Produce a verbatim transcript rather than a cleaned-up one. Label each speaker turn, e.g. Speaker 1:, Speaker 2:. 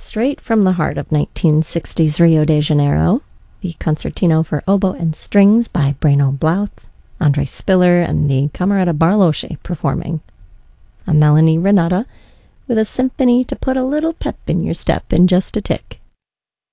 Speaker 1: Straight from the heart of nineteen sixties Rio de Janeiro, the Concertino for Oboe and Strings by Breno Blouth, Andre Spiller, and the Camerata Barlosche performing. A Melanie Renata with a symphony to put a little pep in your step in just a tick.